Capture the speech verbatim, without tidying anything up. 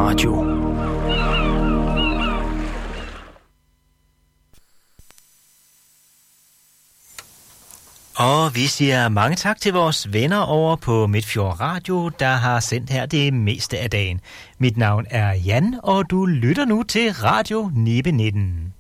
Radio. Og vi siger mange tak til vores venner over på Midtfjord Radio, der har sendt her det meste af dagen. Mit navn er Jan, og du lytter nu til Radio Nibe nitten.